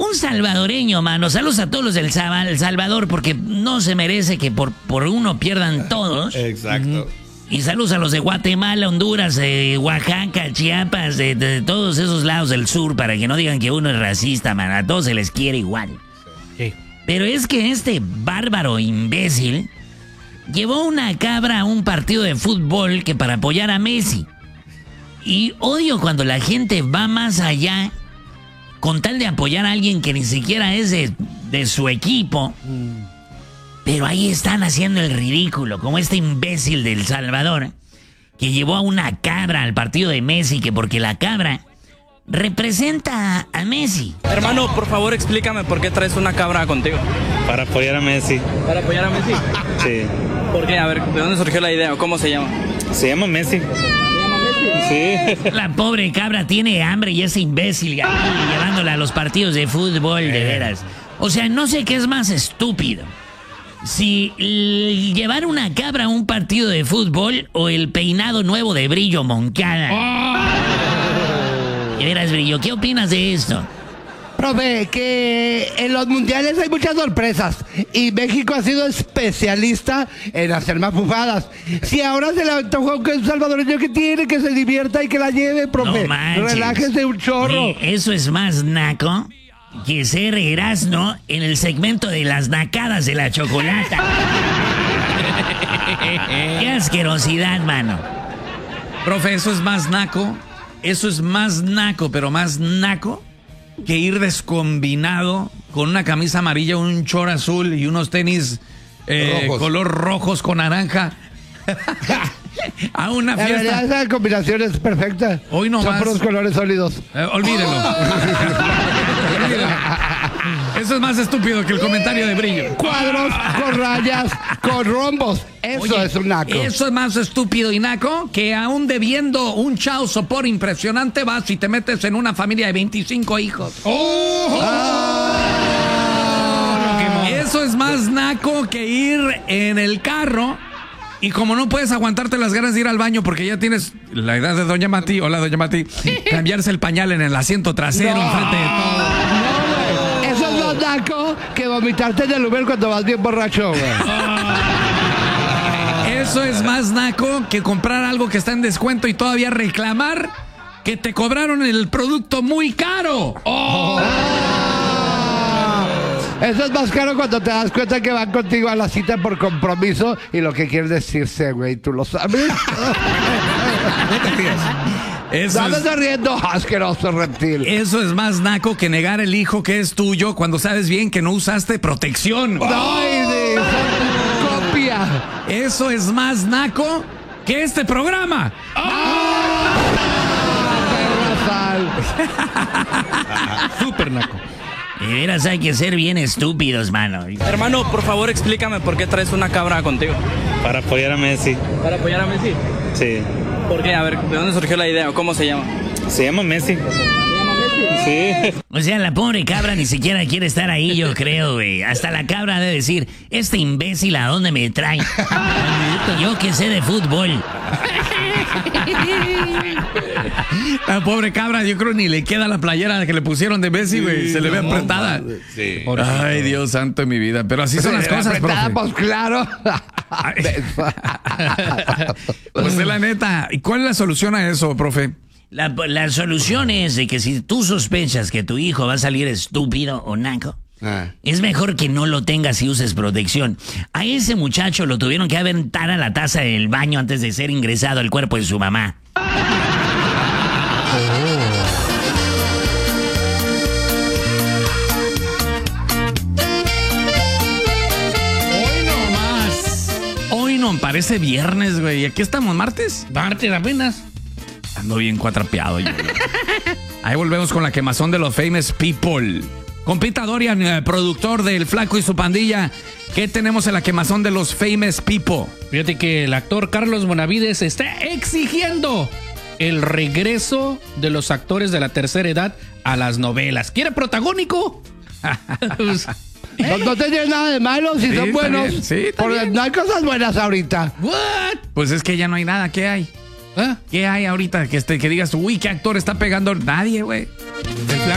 un salvadoreño, mano. Saludos a todos los del Salvador, porque no se merece que por uno pierdan todos. Exacto. Y saludos a los de Guatemala, Honduras, Oaxaca, Chiapas, de todos esos lados del sur, para que no digan que uno es racista, man. A todos se les quiere igual. Sí. Pero es que este bárbaro imbécil llevó una cabra a un partido de fútbol que para apoyar a Messi. Y odio cuando la gente va más allá con tal de apoyar a alguien que ni siquiera es de su equipo. Pero ahí están haciendo el ridículo, como este imbécil del Salvador, que llevó a una cabra al partido de Messi, que porque la cabra representa a Messi. Hermano, por favor, explícame por qué traes una cabra contigo. Para apoyar a Messi. ¿Para apoyar a Messi? Sí. ¿Por qué? A ver, ¿de dónde surgió la idea o cómo se llama? Se llama Messi. Sí. La pobre cabra tiene hambre y ese imbécil llevándola a los partidos de fútbol, de veras. O sea, no sé qué es más estúpido. Si llevar una cabra a un partido de fútbol o el peinado nuevo de Brillo Moncada. De veras, Brillo, ¿qué opinas de esto? Profe, que en los mundiales hay muchas sorpresas y México ha sido especialista en hacer mafufadas. Si ahora se le antojó un salvadoreño que tiene, que se divierta y que la lleve, profe. No manches. Relájese un chorro. Oye, eso es más naco que ser Erasmo en el segmento de las nacadas de la chocolata. Qué asquerosidad, mano. Profe, eso es más naco, pero más naco que ir descombinado con una camisa amarilla, un short azul y unos tenis color rojos con naranja a una La fiesta. verdad, esa combinación es perfecta. Hoy no son más. puros colores sólidos. Olvídelo. Eso es más estúpido que el comentario de Brillo. Cuadros con rayas, con rombos. Eso Oye, es un naco. Eso es más estúpido y naco que aún debiendo un chao sopor impresionante vas y te metes en una familia de 25 hijos. Eso es más naco que ir en el carro y como no puedes aguantarte las ganas de ir al baño porque ya tienes la edad de Doña Mati, hola Doña Mati, cambiarse el pañal en el asiento trasero enfrente de todo. Eso es más naco que vomitarte en el Uber cuando vas bien borracho, güey. Eso es más naco que comprar algo que está en descuento y todavía reclamar que te cobraron el producto muy caro. Eso es más caro cuando te das cuenta que van contigo a la cita por compromiso y lo que quieres decirse, güey, tú lo sabes. Eso Dale es, riendo, asqueroso reptil. eso es más naco que negar el hijo que es tuyo cuando sabes bien que no usaste protección. Ay, de copia. Eso es más naco que este programa. Súper naco. De veras hay que ser bien estúpidos, mano. Hermano, por favor, explícame por qué traes una cabra contigo. Para apoyar a Messi. ¿Para apoyar a Messi? Sí. ¿Por qué? A ver, ¿de dónde surgió la idea o cómo se llama? Se llama Messi. Sí. O sea, la pobre cabra ni siquiera quiere estar ahí, yo creo, güey. Hasta la cabra debe decir, este imbécil ¿a dónde me trae? Yo que sé de fútbol. La pobre cabra, yo creo ni le queda la playera que le pusieron de Messi, güey. Se le ve apretada. Sí. Ay, Dios santo en mi vida. Pero así son las cosas, profe. Pues claro. Pues es la neta. ¿Y cuál es la solución a eso, profe? La solución es de que si tú sospechas que tu hijo va a salir estúpido o naco, es mejor que no lo tengas y uses protección. A ese muchacho lo tuvieron que aventar a la taza del baño antes de ser ingresado al cuerpo de su mamá. Hoy no, parece viernes, güey. ¿Aquí estamos, martes? Martes apenas. Ando bien cuatrapeado yo. Ahí volvemos con la quemazón de los famous people. Compita Dorian, productor del Flaco y su pandilla. ¿Qué tenemos en la quemazón de los famous people? Fíjate que el actor Carlos Bonavides está exigiendo el regreso de los actores de la tercera edad a las novelas. ¿Quiere protagónico? No tiene nada de malo si son buenos. Bien, sí, está porque bien. no hay cosas buenas ahorita. What? Pues es que ya no hay nada. ¿Qué hay? ¿Ah? ¿Qué hay ahorita? Que digas, uy, ¿qué actor está pegando? Nadie, güey. El Flaco.